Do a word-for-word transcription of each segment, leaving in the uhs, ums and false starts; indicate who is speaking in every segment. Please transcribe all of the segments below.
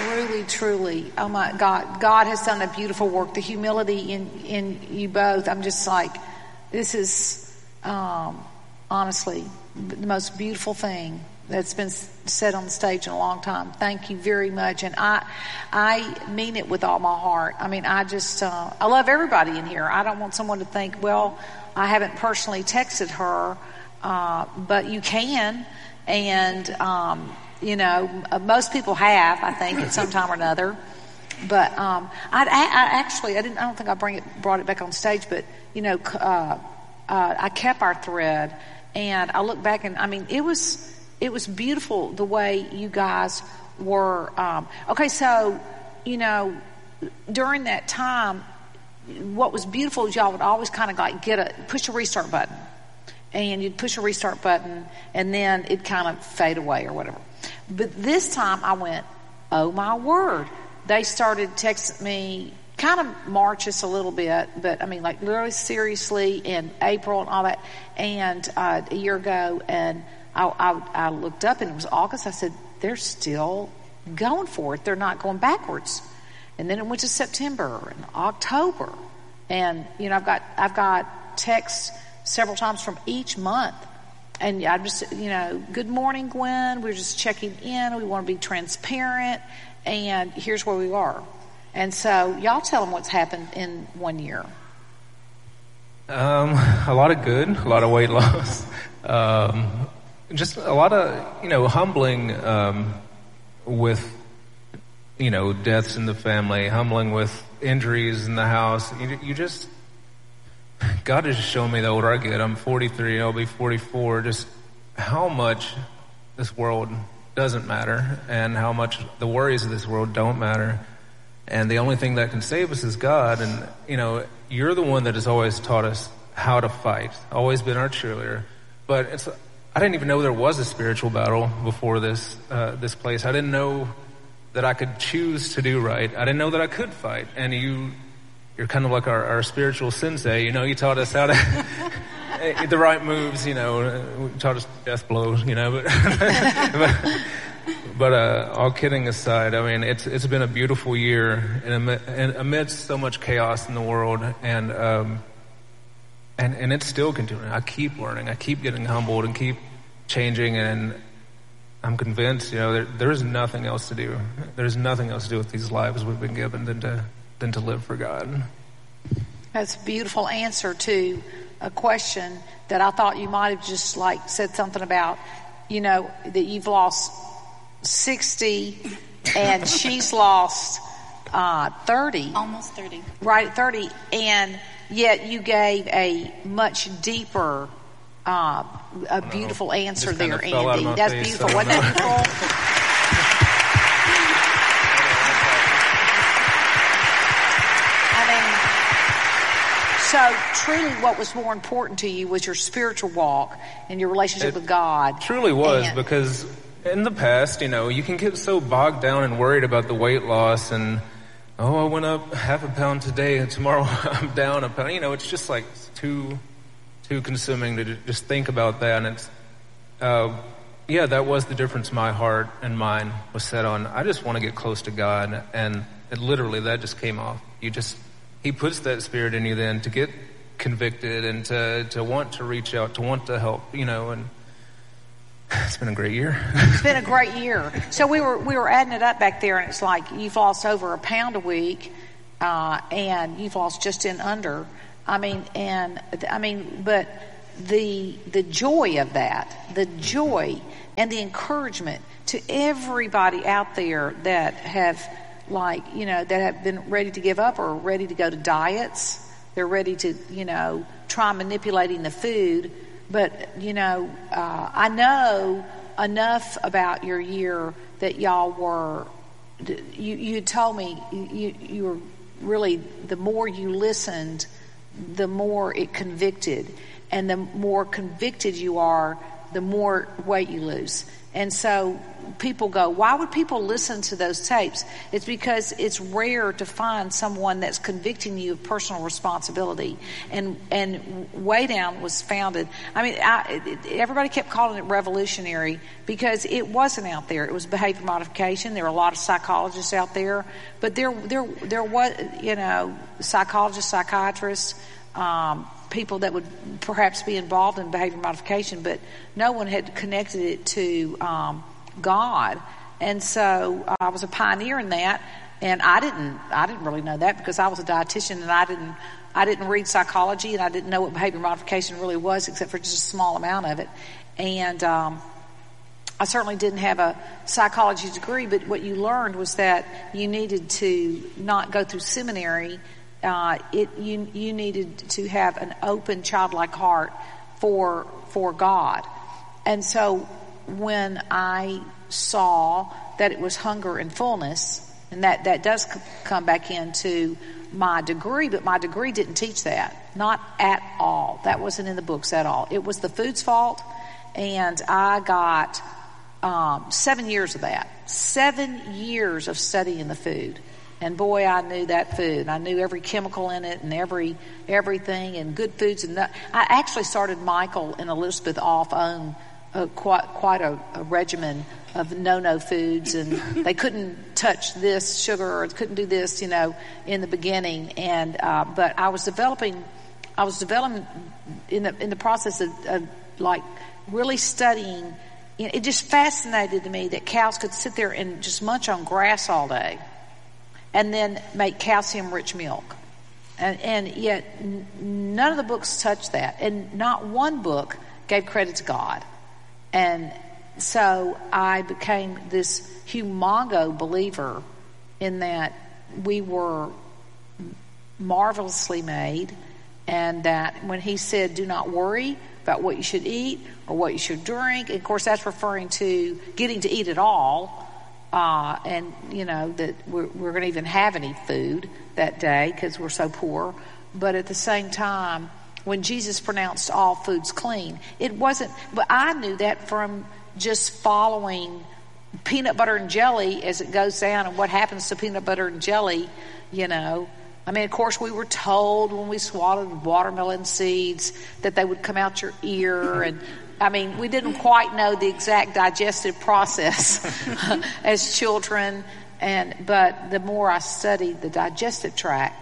Speaker 1: truly, truly, oh my God, God has done a beautiful work. The humility in, in you both, I'm just like, this is, um, honestly, the most beautiful thing that's been said on the stage in a long time. Thank you very much. And I, I mean it with all my heart. I mean, I just, uh, I love everybody in here. I don't want someone to think, well, I haven't personally texted her, uh, but you can. And, um, you know, most people have, I think, at some time or another. But, um, I, I actually, I didn't, I don't think I bring it, brought it back on stage, but, you know, uh, uh, I kept our thread and I look back and, I mean, it was, it was beautiful the way you guys were, um, okay, so, you know, during that time, what was beautiful is y'all would always kind of like get a, push a restart button. And you'd push a restart button and then it'd kind of fade away or whatever. But this time I went, oh my word. They started texting me, kind of March us a little bit, but I mean like literally seriously in April and all that. And, uh, a year ago, and I, I, I looked up and it was August. I said, they're still going for it. They're not going backwards. And then it went to September and October. And, you know, I've got, I've got texts several times from each month. And I just, you know, good morning, Gwen. We're just checking in. We want to be transparent. And here's where we are. And so y'all tell them what's happened in one year.
Speaker 2: Um, a lot of good, a lot of weight loss. Um, just a lot of, you know, humbling, um, with, you know, deaths in the family, humbling with injuries in the house. You, you just, God has shown me the older I get, I'm forty-three, I'll be forty-four, just how much this world doesn't matter and how much the worries of this world don't matter. And the only thing that can save us is God. And, you know, you're the one that has always taught us how to fight, always been our cheerleader. But it's, I didn't even know there was a spiritual battle before this, uh, this place. I didn't know that I could choose to do right. I didn't know that I could fight. And you, you're kind of like our, our spiritual sensei, you know, you taught us how to, the right moves, you know, you taught us death blows, you know, but, but, but, uh, all kidding aside, I mean, it's, it's been a beautiful year and amidst so much chaos in the world. And, um, and, and it's still continuing. I keep learning. I keep getting humbled and keep changing. And I'm convinced, you know, there, there is nothing else to do. There's nothing else to do with these lives we've been given than to, than to live for God.
Speaker 1: That's a beautiful answer to a question that I thought you might have just like said something about, you know, that you've lost sixty and she's lost uh, thirty.
Speaker 3: Almost thirty.
Speaker 1: Right at thirty. And yet you gave a much deeper, uh, a beautiful answer there, Andy. That's face, beautiful. Wasn't that beautiful? So truly what was more important to you was your spiritual walk and your relationship
Speaker 2: it
Speaker 1: with God.
Speaker 2: Truly was,
Speaker 1: and,
Speaker 2: because in the past, you know, you can get so bogged down and worried about the weight loss and, oh, I went up half a pound today and tomorrow I'm down a pound. You know, it's just like it's too, too consuming to just think about that. And it's, uh, yeah, that was the difference my heart and mind was set on. I just want to get close to God. And it literally, that just came off. You just, He puts that spirit in you then to get convicted and to, to want to reach out, to want to help, you know, and it's been a great year.
Speaker 1: It's been a great year. So we were, we were adding it up back there and it's like you've lost over a pound a week, uh, and you've lost just in under. I mean, and I mean, but the, the joy of that, the joy and the encouragement to everybody out there that have, like, you know, that have been ready to give up or ready to go to diets. They're ready to, you know, try manipulating the food. But, you know, uh, I know enough about your year that y'all were, you, you told me you, you were really, the more you listened, the more it convicted. And the more convicted you are, the more weight you lose. And so people go, why would people listen to those tapes? It's because it's rare to find someone that's convicting you of personal responsibility. And and Weigh Down was founded. I mean, I, it, everybody kept calling it revolutionary because it wasn't out there. It was behavior modification. There were a lot of psychologists out there, but there there there was, you know, psychologists, psychiatrists, um, people that would perhaps be involved in behavior modification, but no one had connected it to um, God. And so uh, I was a pioneer in that, and I didn't I didn't really know that because I was a dietitian, and I didn't I didn't read psychology, and I didn't know what behavior modification really was, except for just a small amount of it. And um, I certainly didn't have a psychology degree, but what you learned was that you needed to not go through seminary. Uh, it you you needed to have an open, childlike heart for for God. And so when I saw that it was hunger and fullness, and that that does c- come back into my degree, but my degree didn't teach that, not at all. That wasn't in the books at all. It was the food's fault, and I got um, seven years of that, seven years of studying the food. And boy, I knew that food. I knew every chemical in it and every everything and good foods. And I actually started Michael and Elizabeth off on a, quite quite a, a regimen of no-no foods, and they couldn't touch this sugar or couldn't do this, you know, in the beginning. And uh, but I was developing, I was developing in the in the process of, of like really studying. You know, it just fascinated me that cows could sit there and just munch on grass all day, and then make calcium-rich milk. And, and yet n- none of the books touched that. And not one book gave credit to God. And so I became this humongo believer in that we were marvelously made, and that when he said, do not worry about what you should eat or what you should drink, and of course that's referring to getting to eat it all. Uh, and, you know, that we're, we're going to even have any food that day because we're so poor. But at the same time, when Jesus pronounced all foods clean, it wasn't, but I knew that from just following peanut butter and jelly as it goes down and what happens to peanut butter and jelly, you know. I mean, of course, we were told when we swallowed watermelon seeds that they would come out your ear, and I mean, we didn't quite know the exact digestive process as children, and but the more I studied the digestive tract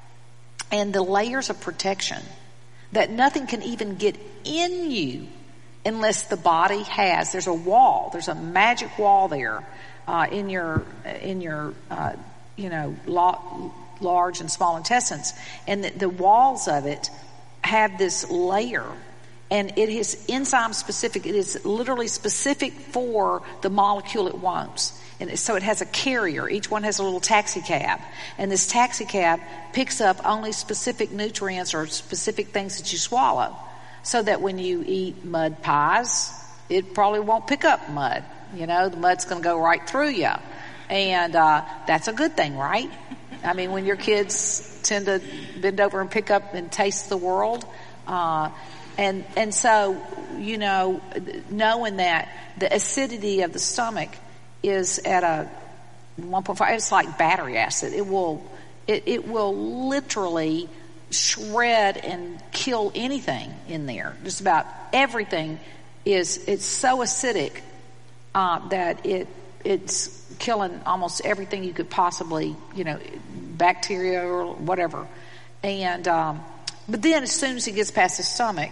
Speaker 1: and the layers of protection, that nothing can even get in you unless the body has. There's a wall. There's a magic wall there uh, in your in your uh, you know la- large and small intestines, and the, the walls of it have this layer. And it is enzyme specific. It is literally specific for the molecule it wants. And so it has a carrier. Each one has a little taxi cab. And this taxi cab picks up only specific nutrients or specific things that you swallow. So that when you eat mud pies, it probably won't pick up mud. You know, the mud's going to go right through you. And uh, that's a good thing, right? I mean, when your kids tend to bend over and pick up and taste the world, uh, And and so, you know, knowing that the acidity of the stomach is at a one point five, it's like battery acid. It will it, it will literally shred and kill anything in there. Just about everything is it's so acidic uh, that it it's killing almost everything you could possibly, you know, bacteria or whatever. And um, but then as soon as it gets past the stomach,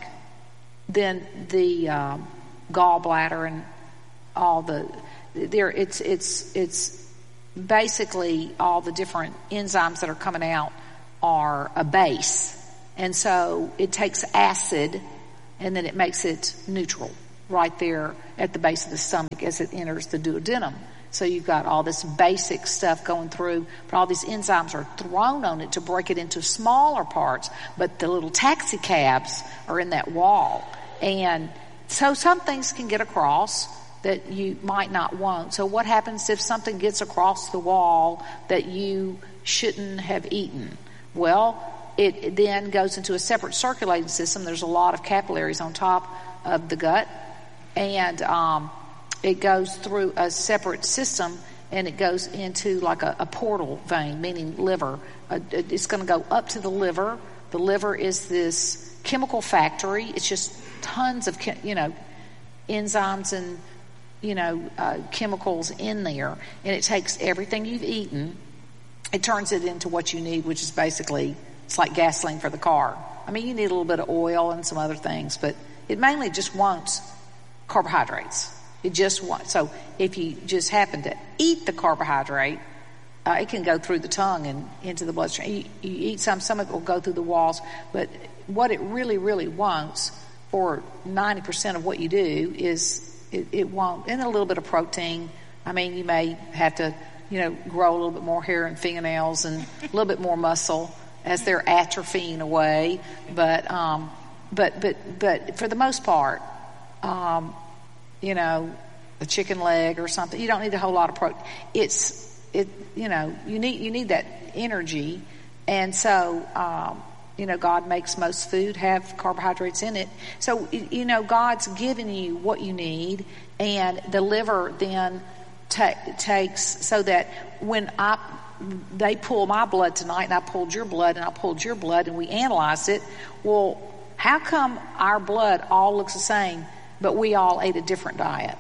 Speaker 1: then the um, gallbladder and all the there it's it's it's basically all the different enzymes that are coming out are a base, and so it takes acid and then it makes it neutral right there at the base of the stomach as it enters the duodenum. So you've got all this basic stuff going through, but all these enzymes are thrown on it to break it into smaller parts, but the little taxi cabs are in that wall. And so some things can get across that you might not want. So what happens if something gets across the wall that you shouldn't have eaten? Well, it then goes into a separate circulating system. There's a lot of capillaries on top of the gut, and um, it goes through a separate system, and it goes into like a, a portal vein, meaning liver. Uh, it's going to go up to the liver. The liver is this chemical factory. It's just tons of, you know, enzymes and, you know, uh, chemicals in there. And it takes everything you've eaten, it turns it into what you need, which is basically, it's like gasoline for the car. I mean, you need a little bit of oil and some other things, but it mainly just wants carbohydrates. It just wants, so if you just happen to eat the carbohydrate, uh, it can go through the tongue and into the bloodstream. You, you eat some, some of it will go through the walls, but what it really, really wants for ninety percent of what you do is it, it won't, and a little bit of protein. I mean, you may have to, you know, grow a little bit more hair and fingernails and a little bit more muscle as they're atrophying away. But, um, but, but, but for the most part, um, you know, a chicken leg or something, you don't need a whole lot of protein. It's, it, you know, you need, you need that energy. And so, um, you know, God makes most food have carbohydrates in it. So, you know, God's given you what you need, and the liver then ta- takes so that when I, they pull my blood tonight, and I pulled your blood, and I pulled your blood, and we analyzed it. Well, how come our blood all looks the same, but we all ate a different diet?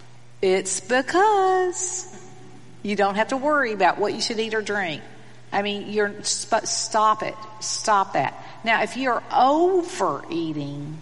Speaker 1: It's because you don't have to worry about what you should eat or drink. I mean, you're stop it. Stop that. Now, if you're overeating,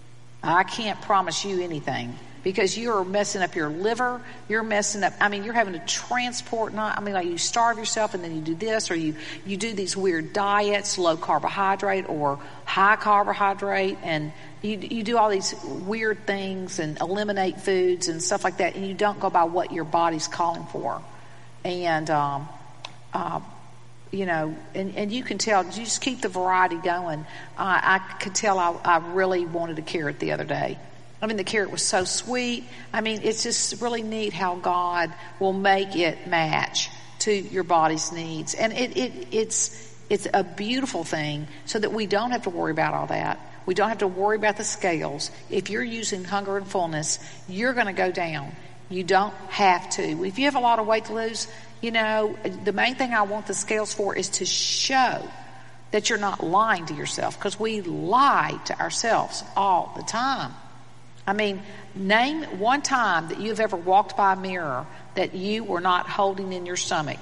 Speaker 1: I can't promise you anything, because you're messing up your liver. You're messing up, I mean, you're having to transport, not, I mean, like you starve yourself and then you do this, or you, you do these weird diets, low carbohydrate or high carbohydrate, and you, you do all these weird things and eliminate foods and stuff like that, and you don't go by what your body's calling for. And, um, uh, you know, and, and you can tell, you just keep the variety going. Uh, I could tell I, I really wanted a carrot the other day. I mean, the carrot was so sweet. I mean, it's just really neat how God will make it match to your body's needs. And it, it it's it's a beautiful thing, so that we don't have to worry about all that. We don't have to worry about the scales. If you're using Hunger and Fullness, you're going to go down. You don't have to. If you have a lot of weight to lose, you know, the main thing I want the scales for is to show that you're not lying to yourself, because we lie to ourselves all the time. I mean, name one time that you've ever walked by a mirror that you were not holding in your stomach.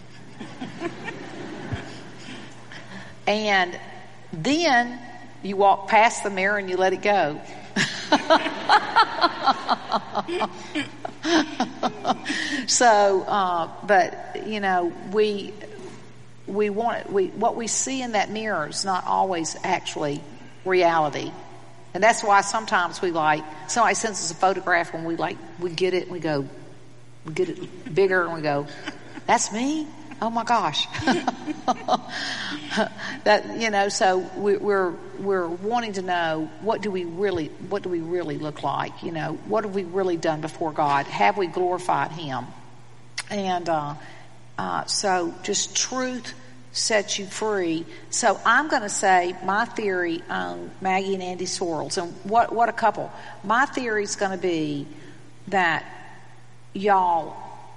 Speaker 1: And then you walk past the mirror and you let it go. So, uh, but, you know, we, we want, we, what we see in that mirror is not always actually reality. And that's why sometimes we like, somebody sends us a photograph and we like, we get it and we go, we get it bigger and we go, that's me? Oh my gosh. That, you know, so we, we're, we're wanting to know, what do we really, what do we really look like? You know, what have we really done before God? Have we glorified Him? And, uh, uh, so just truth sets you free. So I'm going to say my theory on Maggie and Andy Sorrells, and what, what a couple. My theory is going to be that y'all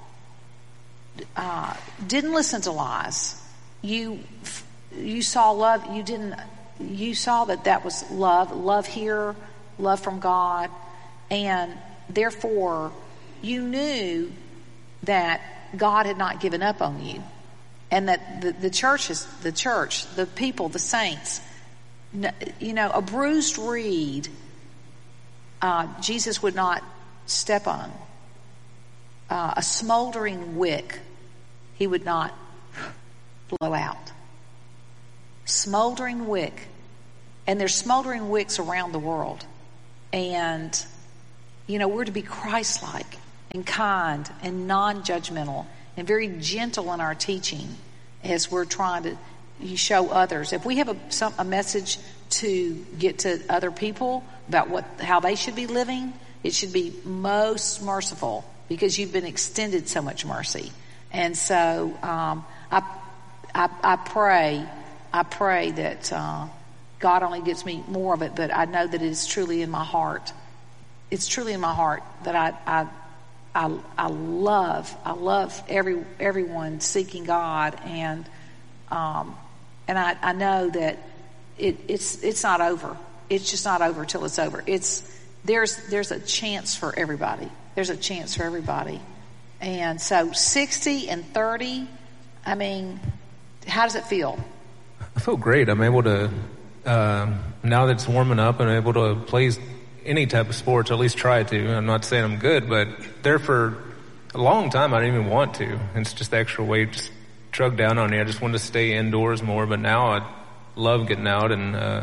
Speaker 1: uh, didn't listen to lies. You you saw love. You didn't. You saw that that was love. Love here, love from God, and therefore you knew that God had not given up on you. And that the, the church is the church, the people, the saints. You know, a bruised reed, uh, Jesus would not step on. Uh, a smoldering wick, He would not blow out. Smoldering wick, and there's smoldering wicks around the world. And you know, we're to be Christ-like and kind and non-judgmental, and very gentle in our teaching as we're trying to show others. If we have a, some, a message to get to other people about what how they should be living, it should be most merciful, because you've been extended so much mercy. And so um, I, I, I pray, I pray that uh, God only gives me more of it, but I know that it is truly in my heart. it's truly in my heart that I, I, I, I love, I love every, everyone seeking God. And, um, and I, I know that it, it's, it's not over. It's just not over till it's over. It's, there's, there's a chance for everybody. There's a chance for everybody. And so sixty and thirty, I mean, how does it feel?
Speaker 2: I feel great. I'm able to, um, now that it's warming up, I'm able to play any type of sports, or at least try to. I'm not saying I'm good, but there for a long time I didn't even want to. It's just the extra weight just chugged down on me. I just wanted to stay indoors more, but now I love getting out, and uh,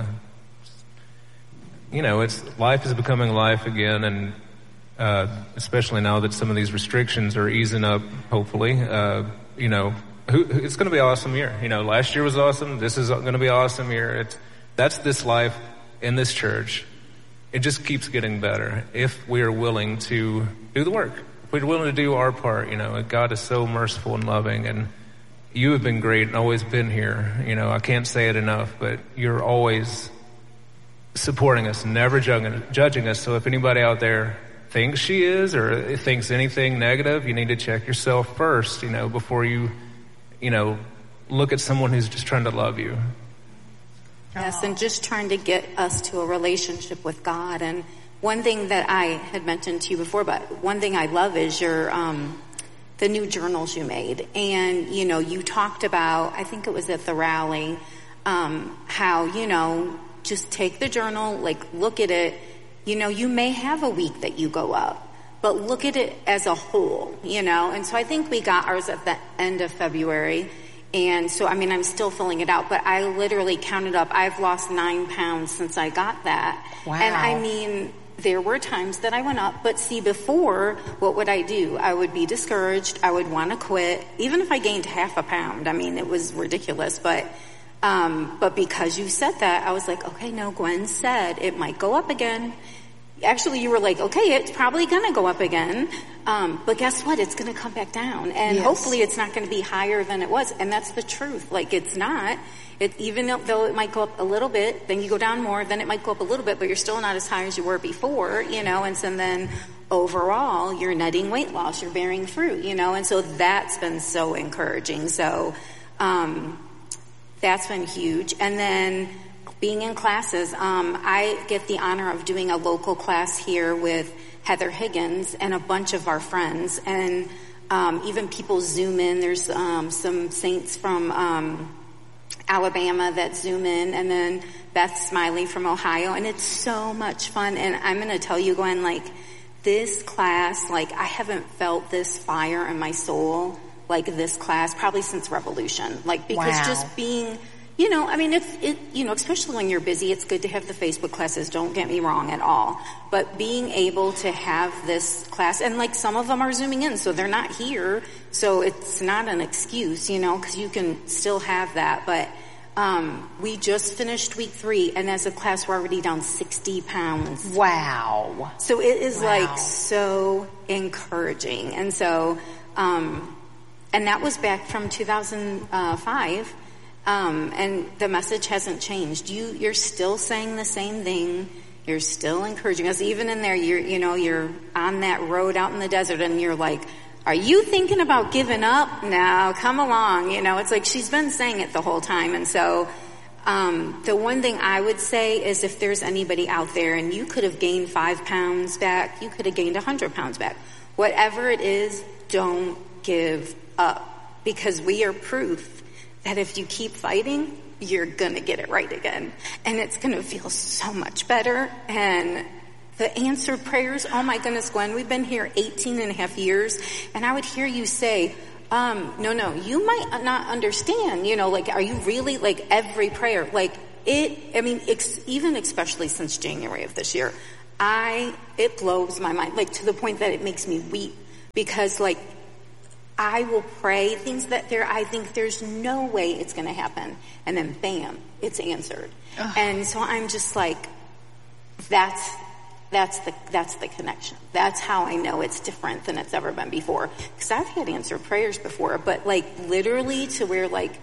Speaker 2: you know, it's life is becoming life again, and uh, especially now that some of these restrictions are easing up, hopefully. Uh, you know, who, it's going to be an awesome year. You know, last year was awesome. This is going to be an awesome year. It's that's this life in this church. It just keeps getting better if we are willing to do the work. If we're willing to do our part, you know, God is so merciful and loving, and you have been great and always been here. You know, I can't say it enough, but you're always supporting us, never judging, judging us. So if anybody out there thinks she is or thinks anything negative, you need to check yourself first, you know, before you, you know, look at someone who's just trying to love you.
Speaker 3: Yes, and just trying to get us to a relationship with God. And one thing that I had mentioned to you before, but one thing I love is your, um, the new journals you made. And, you know, you talked about, I think it was at the rally, um, how, you know, just take the journal, like look at it. You know, you may have a week that you go up, but look at it as a whole, you know. And so I think we got ours at the end of February. And so, I mean, I'm still filling it out, but I literally counted up. I've lost nine pounds since I got that.
Speaker 1: Wow.
Speaker 3: And I mean, there were times that I went up, but see, before, what would I do? I would be discouraged. I would want to quit, even if I gained half a pound. I mean, it was ridiculous, but, um, but because you said that, I was like, okay, no, Gwen said it might go up again. Actually, you were like, okay, it's probably going to go up again. Um, but guess what? It's going to come back down. And
Speaker 1: yes.
Speaker 3: hopefully it's not going to be higher than it was. And that's the truth. Like, it's not. It, even though it might go up a little bit, then you go down more, then it might go up a little bit, but you're still not as high as you were before, you know. And so then overall, you're netting weight loss, you're bearing fruit, you know. And so that's been so encouraging. So um, that's been huge. And then being in classes, um, I get the honor of doing a local class here with Heather Higgins and a bunch of our friends, and um, even people Zoom in. There's um, some saints from um, Alabama that Zoom in, and then Beth Smiley from Ohio, and it's so much fun. And I'm going to tell you, Gwen, like, this class, like, I haven't felt this fire in my soul like this class probably since Revolution. Like, because
Speaker 1: wow.
Speaker 3: just being... You know, I mean, it's, it, you know, especially when you're busy, it's good to have the Facebook classes, don't get me wrong at all. But being able to have this class, and like some of them are Zooming in, so they're not here, so it's not an excuse, you know, because you can still have that. But um we just finished week three, and as a class, we're already down sixty pounds.
Speaker 1: Wow.
Speaker 3: So it is
Speaker 1: wow.
Speaker 3: like so encouraging. And so, um and that was back from two thousand five. Um, and the message hasn't changed. You, you're still saying the same thing. You're still encouraging us. Even in there, you're, you know, you're on that road out in the desert, and you're like, are you thinking about giving up? No, come along. You know, it's like she's been saying it the whole time. And so, um, the one thing I would say is if there's anybody out there and you could have gained five pounds back, you could have gained a hundred pounds back. Whatever it is, don't give up, because we are proof that if you keep fighting, you're gonna get it right again. And it's gonna feel so much better. And the answered prayers, oh my goodness, Gwen, we've been here eighteen and a half years, and I would hear you say, um, no, no, you might not understand, you know, like, are you really, like, every prayer, like, it, I mean, ex- even especially since January of this year, I, it blows my mind, like, to the point that it makes me weep, because, like, I will pray things that there, I think there's no way it's going to happen. And then bam, it's answered. Ugh. And so I'm just like, that's, that's the, that's the connection. That's how I know it's different than it's ever been before. Cause I've had answered prayers before, but like literally to where like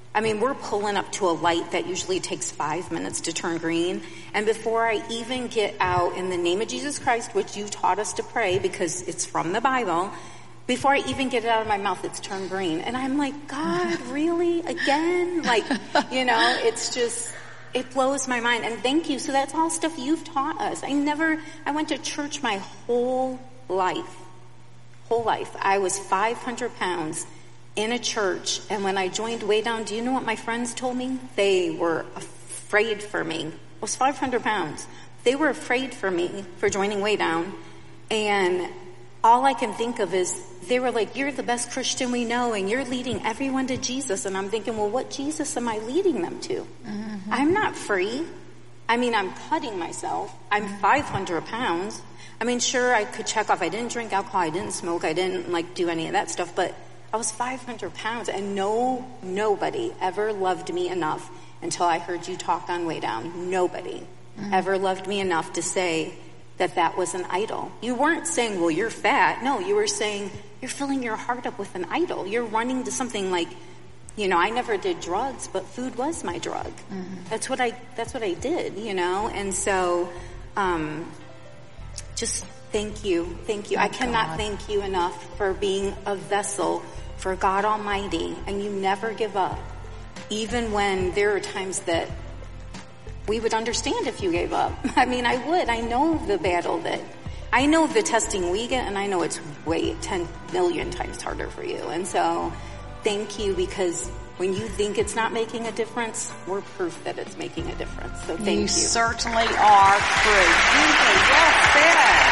Speaker 3: I mean, we're pulling up to a light that usually takes five minutes to turn green. And before I even get out in the name of Jesus Christ, which you taught us to pray because it's from the Bible, before I even get it out of my mouth, it's turned green. And I'm like, God, really? Again? Like, you know, it's just, it blows my mind. And thank you. So that's all stuff you've taught us. I never, I went to church my whole life. Whole life. I was five hundred pounds. In a church, and when I joined Way Down, do you know what my friends told me? They were afraid for me. I was five hundred pounds. They were afraid for me for joining Way Down, and all I can think of is they were like, you're the best Christian we know, and you're leading everyone to Jesus. And I'm thinking, well, what Jesus am I leading them to? Mm-hmm. I'm not free. I mean, I'm cutting myself. I'm five hundred pounds. I mean, sure, I could check off. I didn't drink alcohol. I didn't smoke. I didn't, like, do any of that stuff, but I was five hundred pounds, and no, nobody ever loved me enough until I heard you talk on Way Down. Nobody mm. ever loved me enough to say that that was an idol. You weren't saying, well, you're fat. No, you were saying, you're filling your heart up with an idol. You're running to something like, you know, I never did drugs, but food was my drug. Mm. That's what I, that's what I did, you know? And so, um, just thank you. Thank you. Oh, I cannot God. thank you enough for being a vessel for God Almighty, and you never give up. Even when there are times that we would understand if you gave up. I mean, I would. I know the battle that, I know the testing we get, and I know it's way ten million times harder for you. And so, thank you, because when you think it's not making a difference, we're proof that it's making a difference. So thank you.
Speaker 1: You certainly are proof. Yes, yes.